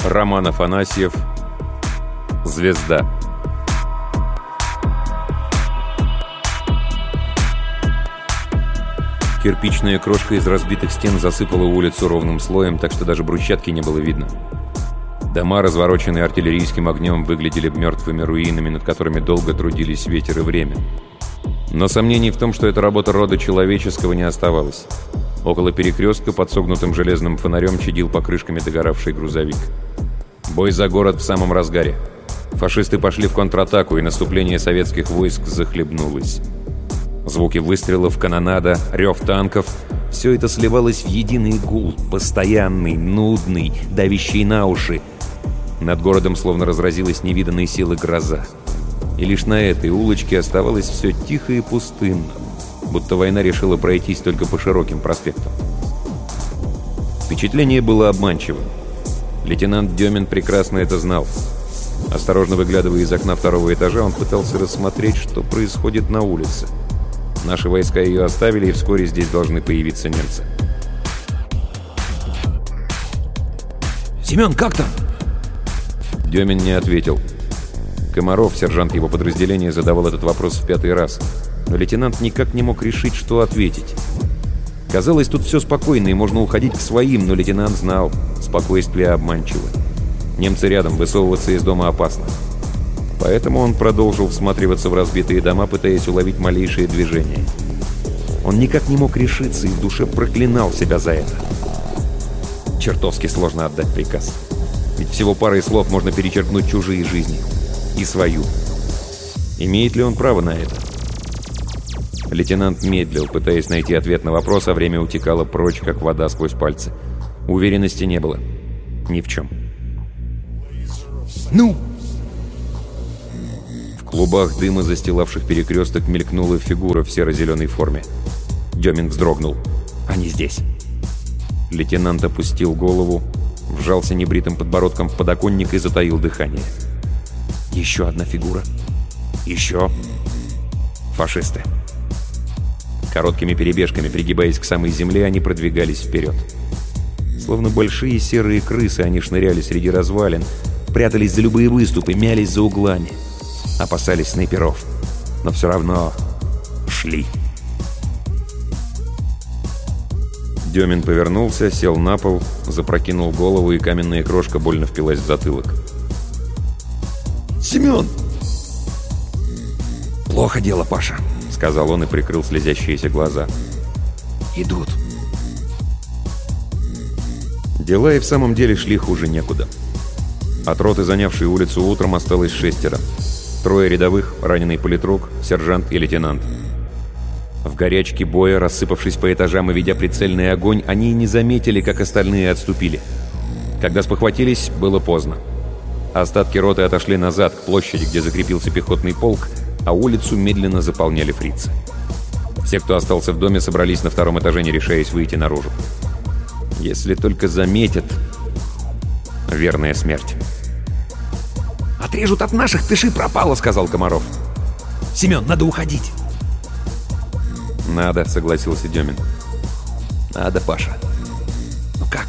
Роман Афанасьев. Звезда. Кирпичная крошка из разбитых стен засыпала улицу ровным слоем, так что даже брусчатки не было видно. Дома, развороченные артиллерийским огнем, выглядели мертвыми руинами, над которыми долго трудились ветер и время. Но сомнений в том, что это работа рода человеческого, не оставалось. Около перекрестка под согнутым железным фонарем чадил покрышками догоравший грузовик. Бой за город в самом разгаре. Фашисты пошли в контратаку, и наступление советских войск захлебнулось. Звуки выстрелов, канонада, рев танков — все это сливалось в единый гул, постоянный, нудный, давящий на уши. Над городом словно разразилась невиданной силы гроза. И лишь на этой улочке оставалось все тихо и пустынно, будто война решила пройтись только по широким проспектам. Впечатление было обманчивым. Лейтенант Демин прекрасно это знал. Осторожно выглядывая из окна второго этажа, он пытался рассмотреть, что происходит на улице. Наши войска ее оставили, и вскоре здесь должны появиться немцы. «Семен, как там?» Демин не ответил. Комаров, сержант его подразделения, задавал этот вопрос в 5-й раз. Но лейтенант никак не мог решить, что ответить. Казалось, тут все спокойно, и можно уходить к своим, но лейтенант знал, спокойствие обманчиво. Немцы рядом, высовываться из дома опасно. Поэтому он продолжил всматриваться в разбитые дома, пытаясь уловить малейшие движения. Он никак не мог решиться и в душе проклинал себя за это. Чертовски сложно отдать приказ. Ведь всего парой слов можно перечеркнуть чужие жизни. И свою. Имеет ли он право на это? Лейтенант медлил, пытаясь найти ответ на вопрос, а время утекало прочь, как вода сквозь пальцы. Уверенности не было. Ни в чем. «Ну!» В клубах дыма, застилавших перекресток, мелькнула фигура в серо-зеленой форме. Демин вздрогнул. «Они здесь!» Лейтенант опустил голову, вжался небритым подбородком в подоконник и затаил дыхание. Еще одна фигура. Еще. Фашисты. Короткими перебежками, пригибаясь к самой земле, они продвигались вперед. Словно большие серые крысы, они шныряли среди развалин, прятались за любые выступы, мялись за углами. Опасались снайперов. Но все равно шли. Демин повернулся, сел на пол, запрокинул голову, и каменная крошка больно впилась в затылок. «Семен!» «Плохо дело, Паша», — сказал он и прикрыл слезящиеся глаза. «Идут». Дела и в самом деле шли хуже некуда. От роты, занявшей улицу утром, осталось 6. 3 рядовых, раненый политрук, сержант и лейтенант. В горячке боя, рассыпавшись по этажам и ведя прицельный огонь, они не заметили, как остальные отступили. Когда спохватились, было поздно. Остатки роты отошли назад, к площади, где закрепился пехотный полк, а улицу медленно заполняли фрицы. Все, кто остался в доме, собрались на 2-м этаже, не решаясь выйти наружу. Если только заметят, верная смерть. «Отрежут от наших, пиши пропало», — сказал Комаров. «Семен, надо уходить». «Надо», — согласился Демин. «Надо, Паша». «Ну как?»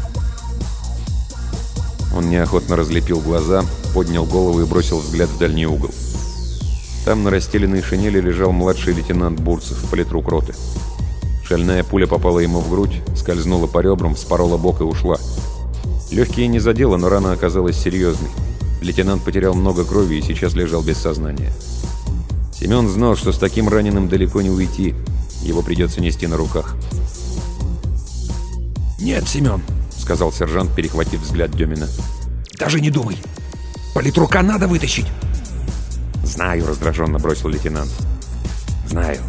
Он неохотно разлепил глаза, поднял голову и бросил взгляд в дальний угол. Там на расстеленной шинели лежал младший лейтенант Бурцев, политрук роты. Шальная пуля попала ему в грудь, скользнула по ребрам, вспорола бок и ушла. Легкие не задело, но рана оказалась серьезной. Лейтенант потерял много крови и сейчас лежал без сознания. Семен знал, что с таким раненым далеко не уйти. Его придется нести на руках. «Нет, Семен», — сказал сержант, перехватив взгляд Демина. «Даже не думай. Политрука надо вытащить». «Знаю», — раздраженно бросил лейтенант. «Знаю».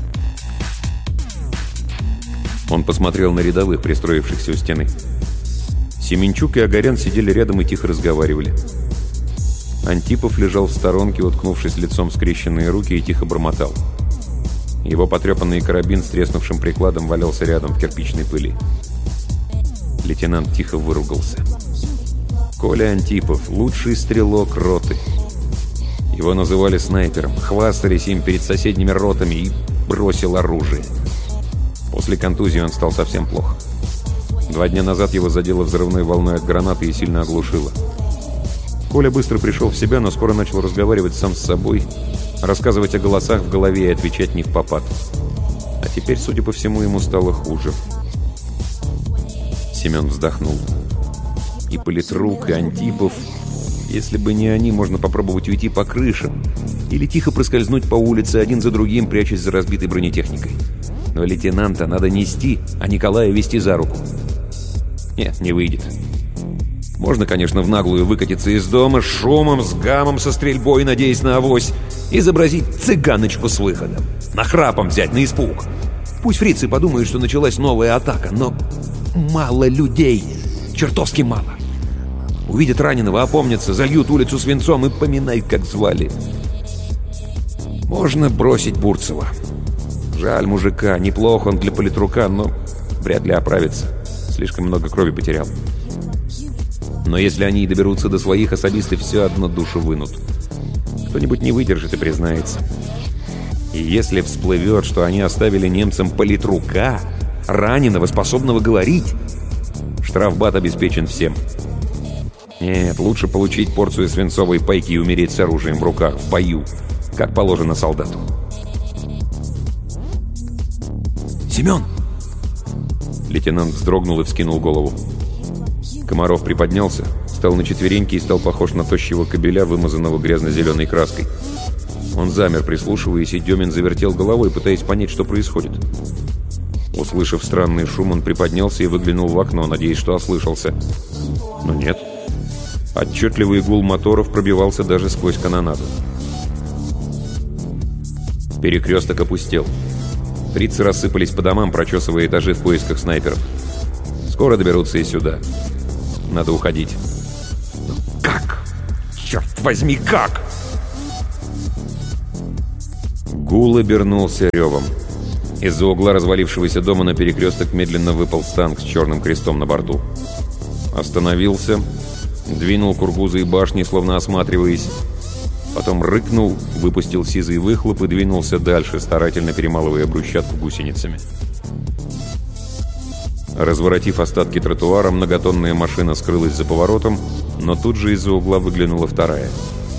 Он посмотрел на рядовых, пристроившихся у стены. Семенчук и Огарян сидели рядом и тихо разговаривали. Антипов лежал в сторонке, уткнувшись лицом в скрещенные руки, и тихо бормотал. Его потрепанный карабин с треснувшим прикладом валялся рядом в кирпичной пыли. Лейтенант тихо выругался. Коля Антипов, лучший стрелок роты. Его называли снайпером, хвастались им перед соседними ротами, и бросил оружие. После контузии он стал совсем плох. 2 дня назад его задело взрывной волной от гранаты и сильно оглушило. Коля быстро пришел в себя, но скоро начал разговаривать сам с собой, рассказывать о голосах в голове и отвечать не впопад. А теперь, судя по всему, ему стало хуже. Семен вздохнул. И Политрук, и Антипов. Если бы не они, можно попробовать уйти по крышам или тихо проскользнуть по улице один за другим, прячась за разбитой бронетехникой. Но лейтенанта надо нести, а Николая вести за руку. Нет, не выйдет. Можно, конечно, в наглую выкатиться из дома с шумом, с гамом, со стрельбой, надеясь на авось, изобразить цыганочку с выходом, нахрапом взять на испуг. Пусть фрицы подумают, что началась новая атака, но мало людей, чертовски мало. Увидят раненого, опомнятся, зальют улицу свинцом и поминай, как звали. Можно бросить Бурцева. Жаль мужика, неплох он для политрука, но вряд ли оправится. Слишком много крови потерял. Но если они и доберутся до своих, особисты все одно душу вынут. Кто-нибудь не выдержит и признается. И если всплывет, что они оставили немцам политрука, раненого, способного говорить, штрафбат обеспечен всем. Нет, лучше получить порцию свинцовой пайки и умереть с оружием в руках, в бою, как положено солдату. «Семен!» Лейтенант вздрогнул и вскинул голову. Комаров приподнялся, встал на четвереньки и стал похож на тощего кобеля, вымазанного грязно-зеленой краской. Он замер, прислушиваясь, и Демин завертел головой, пытаясь понять, что происходит. Услышав странный шум, он приподнялся и выглянул в окно, надеясь, что ослышался. Но нет. Отчетливый гул моторов пробивался даже сквозь канонаду. Перекресток опустел. Фрицы рассыпались по домам, прочесывая этажи в поисках снайперов. Скоро доберутся и сюда. Надо уходить. Как? Черт возьми, как? Гул обернулся ревом. Из-за угла развалившегося дома на перекресток медленно выполз танк с черным крестом на борту. Остановился, двинул кургузы и башни, словно осматриваясь. Потом рыкнул, выпустил сизый выхлоп и двинулся дальше, старательно перемалывая брусчатку гусеницами. Разворотив остатки тротуара, многотонная машина скрылась за поворотом, но тут же из-за угла выглянула вторая.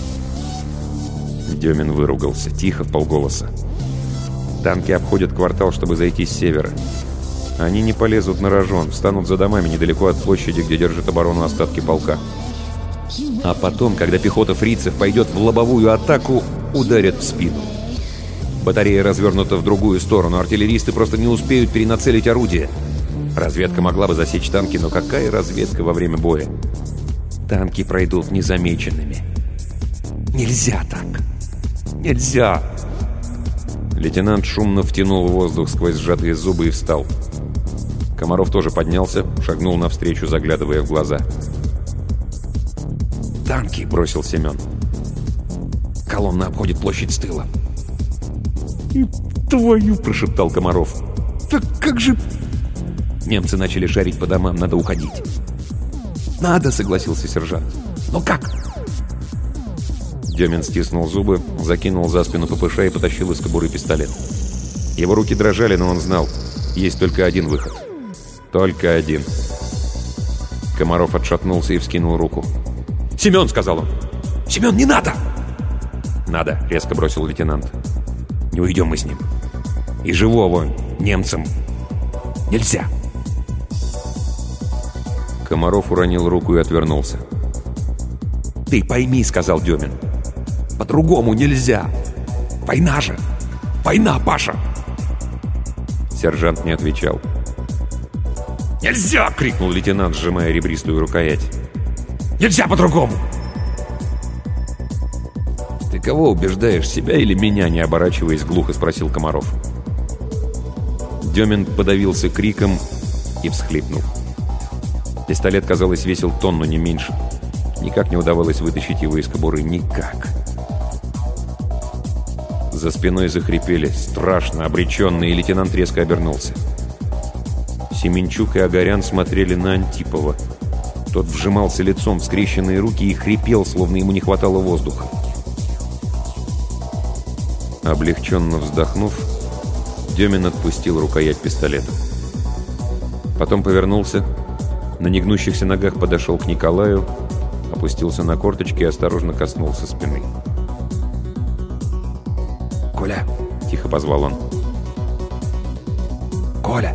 Демин выругался, тихо, вполголоса. Танки обходят квартал, чтобы зайти с севера. Они не полезут на рожон, встанут за домами недалеко от площади, где держат оборону остатки полка. А потом, когда пехота фрицев пойдет в лобовую атаку, ударят в спину. Батарея развернута в другую сторону, артиллеристы просто не успеют перенацелить орудие. Разведка могла бы засечь танки, но какая разведка во время боя? Танки пройдут незамеченными. Нельзя так. Нельзя. Лейтенант шумно втянул воздух сквозь сжатые зубы и встал. Комаров тоже поднялся, шагнул навстречу, заглядывая в глаза. «Танки!» — бросил Семен. «Колонна обходит площадь с тыла». «И твою!» — прошептал Комаров. «Так как же...» Немцы начали шарить по домам, надо уходить. «Надо!» — согласился сержант. «Но как?» Демин стиснул зубы, закинул за спину ППШ и потащил из кобуры пистолет. Его руки дрожали, но он знал, есть только один выход. Только один. Комаров отшатнулся и вскинул руку. «Семен!» — сказал он. «Семен, не надо!» «Надо!» — резко бросил лейтенант. «Не уйдем мы с ним. И живого немцам нельзя!» Комаров уронил руку и отвернулся. «Ты пойми!» — сказал Демин. «По-другому нельзя! Война же! Война, Паша!» Сержант не отвечал. «Нельзя!» — крикнул лейтенант, сжимая ребристую рукоять. «Нельзя по-другому!» «Ты кого убеждаешь, себя или меня?» — не оборачиваясь, глухо спросил Комаров. Демин подавился криком и всхлипнул. Пистолет, казалось, весил тонну, не меньше. Никак не удавалось вытащить его из кобуры. Никак. За спиной захрипели, страшно, обреченно, и лейтенант резко обернулся. Семенчук и Огарян смотрели на Антипова. Тот вжимался лицом в скрещенные руки и хрипел, словно ему не хватало воздуха. Облегченно вздохнув, Демин отпустил рукоять пистолета. Потом повернулся, На негнущихся ногах подошел к Николаю, опустился на корточки и осторожно коснулся спины. «Коля!» — тихо позвал он. «Коля!»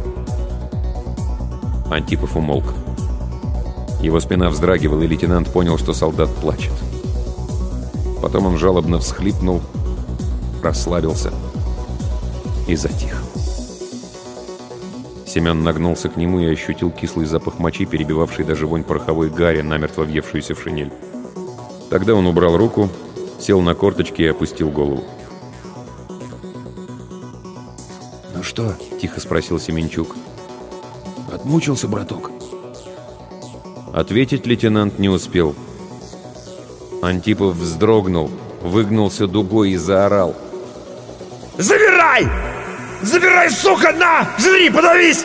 Антипов умолк. Его спина вздрагивала, и лейтенант понял, что солдат плачет. Потом он жалобно всхлипнул, расслабился и затих. Семен нагнулся к нему и ощутил кислый запах мочи, перебивавший даже вонь пороховой гари, намертво въевшуюся в шинель. Тогда он убрал руку, сел на корточки и опустил голову. «Ну что?» — тихо спросил Семенчук. «Отмучился, браток?» Ответить лейтенант не успел. Антипов вздрогнул, выгнулся дугой и заорал. «Забирай! Забирай, сука, на! Жри, подавись!»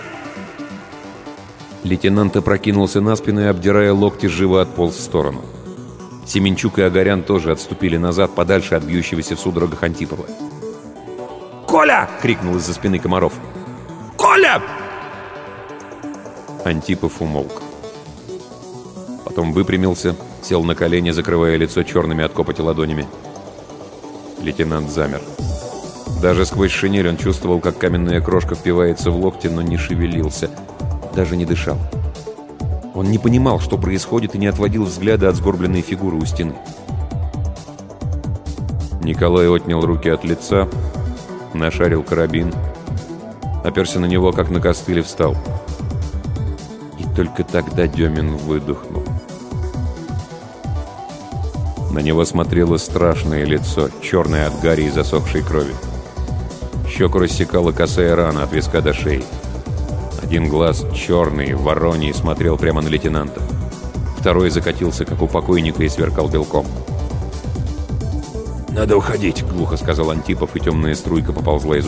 Лейтенант опрокинулся на спину и, обдирая локти, живо отполз в сторону. Семенчук и Огарян тоже отступили назад, подальше от бьющегося в судорогах Антипова. «Коля!» — крикнул из-за спины Комаров. «Коля!» Антипов умолк. Потом выпрямился, сел на колени, закрывая лицо черными от копоти ладонями. Лейтенант замер. Даже сквозь шинель он чувствовал, как каменная крошка впивается в локти, но не шевелился, даже не дышал. Он не понимал, что происходит, и не отводил взгляда от сгорбленной фигуры у стены. Николай отнял руки от лица, нашарил карабин, оперся на него, как на костыль, и встал. И только тогда Демин выдохнул. На него смотрело страшное лицо, черное от гари и засохшей крови. Щеку рассекала косая рана от виска до шеи. Один глаз, черный, вороний, смотрел прямо на лейтенанта. Второй закатился, как у покойника, и сверкал белком. «Надо уходить», — глухо сказал Антипов, и темная струйка поползла из